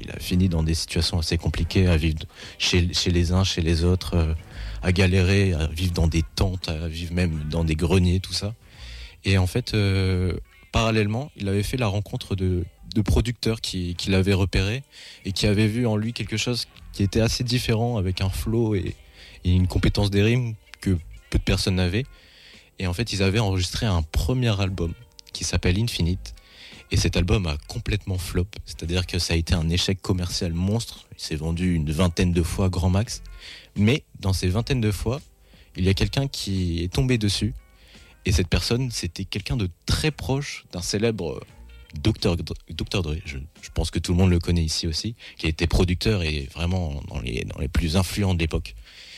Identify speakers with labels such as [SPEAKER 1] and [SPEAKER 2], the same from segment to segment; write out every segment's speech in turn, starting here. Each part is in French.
[SPEAKER 1] il a fini dans des situations assez compliquées, à vivre chez les uns, chez les autres, à galérer, à vivre dans des tentes, à vivre même dans des greniers, tout ça. Et en fait, parallèlement, il avait fait la rencontre de producteurs qui l'avaient repéré et qui avaient vu en lui quelque chose qui était assez différent, avec un flow et une compétence des rimes que peu de personnes n'avaient. Et en fait, ils avaient enregistré un premier album qui s'appelle Infinite. Et cet album a complètement flop. C'est-à-dire que ça a été un échec commercial monstre. Il s'est vendu une 20aine de fois grand max. Mais dans ces 20aines de fois, il y a quelqu'un qui est tombé dessus. Et cette personne, c'était quelqu'un de très proche d'un célèbre Dr. Dre. Je pense que tout le monde le connaît ici aussi, qui a été producteur et vraiment dans les plus influents de l'époque.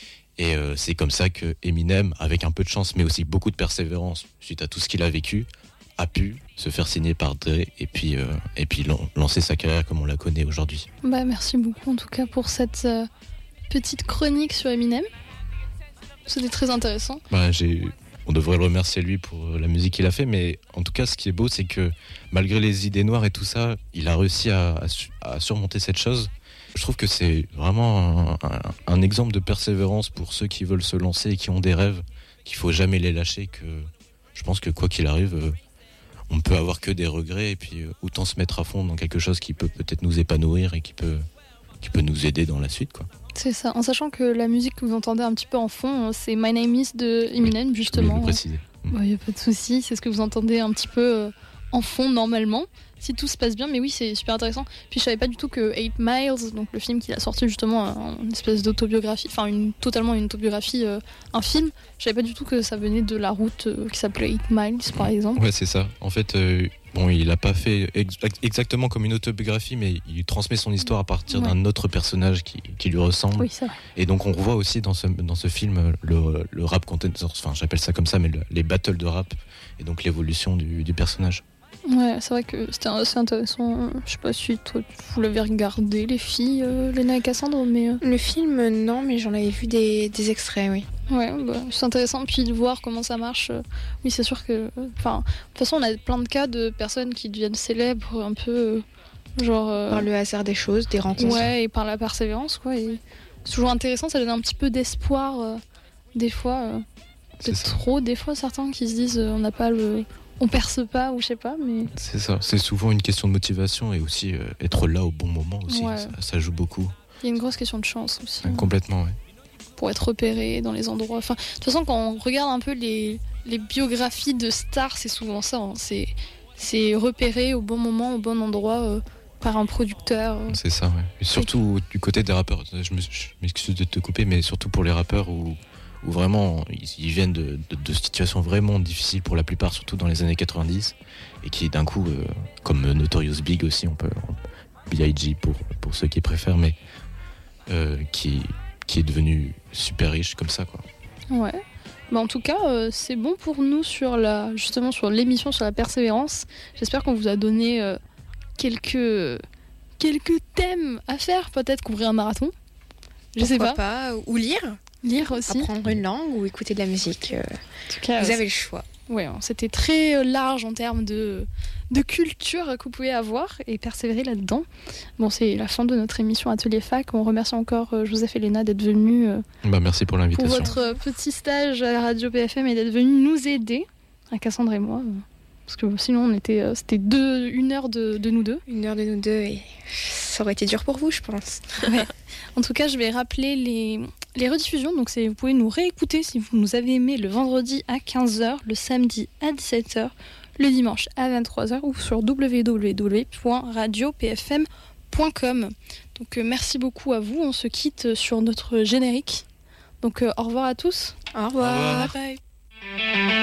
[SPEAKER 1] Et c'est comme ça que Eminem, avec un peu de chance, mais aussi beaucoup de persévérance, suite à tout ce qu'il a vécu, a pu se faire signer par Dre et puis lancer sa carrière comme on la connaît aujourd'hui.
[SPEAKER 2] Merci beaucoup en tout cas pour cette petite chronique sur Eminem. C'était très intéressant.
[SPEAKER 1] On devrait le remercier lui pour la musique qu'il a fait, mais en tout cas ce qui est beau, c'est que malgré les idées noires et tout ça, il a réussi à surmonter cette chose. Je trouve que c'est vraiment un exemple de persévérance pour ceux qui veulent se lancer et qui ont des rêves, qu'il faut jamais les lâcher, que je pense que quoi qu'il arrive, on ne peut avoir que des regrets et puis autant se mettre à fond dans quelque chose qui peut peut-être nous épanouir et qui peut nous aider dans la suite, quoi.
[SPEAKER 2] C'est ça, en sachant que la musique que vous entendez un petit peu en fond, c'est My Name Is de Eminem, justement.
[SPEAKER 1] Je voulais le préciser.
[SPEAKER 2] Il n'y a pas de souci, c'est ce que vous entendez un petit peu en fond normalement, si tout se passe bien. Mais oui, c'est super intéressant. Puis je savais pas du tout que 8 Miles, donc le film qu'il a sorti justement, une espèce d'autobiographie, totalement une autobiographie, un film, je savais pas du tout que ça venait de la route qui s'appelait 8 Miles par exemple.
[SPEAKER 1] Ouais, c'est ça. En fait, il a pas fait exactement comme une autobiographie, mais il transmet son histoire à partir d'un autre personnage qui lui ressemble.
[SPEAKER 2] Oui, c'est vrai.
[SPEAKER 1] Et donc on revoit aussi dans ce film le rap content, enfin j'appelle ça comme ça, mais les battles de rap et donc l'évolution du personnage.
[SPEAKER 2] Ouais, c'est vrai que c'était assez intéressant. Je sais pas si toi vous l'avez regardé, les filles, Léna et Cassandre, mais...
[SPEAKER 3] Le film, non, mais j'en avais vu des extraits, oui.
[SPEAKER 2] Ouais, c'est intéressant, puis de voir comment ça marche. Oui, c'est sûr que... de toute façon, on a plein de cas de personnes qui deviennent célèbres, un peu,
[SPEAKER 3] par le hasard des choses, des rencontres.
[SPEAKER 2] Ouais, et par la persévérance, quoi. Et c'est toujours intéressant, ça donne un petit peu d'espoir, des fois. Peut-être trop, des fois, certains qui se disent, on perce pas, ou je sais pas, mais...
[SPEAKER 1] C'est ça, c'est souvent une question de motivation et aussi être là au bon moment aussi,
[SPEAKER 2] ouais.
[SPEAKER 1] ça joue beaucoup.
[SPEAKER 2] Il y a une grosse question de chance aussi.
[SPEAKER 1] Complètement, ouais.
[SPEAKER 2] Pour être repéré dans les endroits. De toute façon, quand on regarde un peu les biographies de stars, c'est souvent ça. Hein. C'est repéré au bon moment, au bon endroit, par un producteur.
[SPEAKER 1] C'est ça, ouais. Et surtout du côté des rappeurs. Je m'excuse de te couper, mais surtout pour les rappeurs où vraiment ils viennent de situations vraiment difficiles pour la plupart, surtout dans les années 90, et qui d'un coup, comme Notorious Big aussi, B.I.G. pour ceux qui préfèrent, mais qui est devenu super riche comme ça, quoi.
[SPEAKER 2] Ouais. En tout cas, c'est bon pour nous sur l'émission sur la persévérance. J'espère qu'on vous a donné quelques thèmes à faire, peut-être couvrir un marathon. Je sais pas.
[SPEAKER 3] Ou lire.
[SPEAKER 2] Lire aussi.
[SPEAKER 3] Apprendre une langue ou écouter de la musique.
[SPEAKER 2] En tout cas,
[SPEAKER 3] vous avez le choix.
[SPEAKER 2] Ouais, c'était très large en termes de culture que vous pouvez avoir et persévérer là-dedans. Bon, c'est la fin de notre émission Atelier Fac. On remercie encore Joseph et Léna d'être venus
[SPEAKER 1] merci pour l'invitation.
[SPEAKER 2] pour votre petit stage à la radio PFM et d'être venus nous aider, à Cassandre et moi. Parce que sinon, c'était 1 heure de nous deux.
[SPEAKER 3] 1 heure de nous deux et ça aurait été dur pour vous, je pense.
[SPEAKER 2] Ouais. En tout cas, je vais rappeler les rediffusions. Donc, vous pouvez nous réécouter si vous nous avez aimé le vendredi à 15h, le samedi à 17h, le dimanche à 23h ou sur www.radiopfm.com. Donc, merci beaucoup à vous. On se quitte sur notre générique. Donc, au revoir à tous.
[SPEAKER 3] Au revoir.
[SPEAKER 2] Bye bye.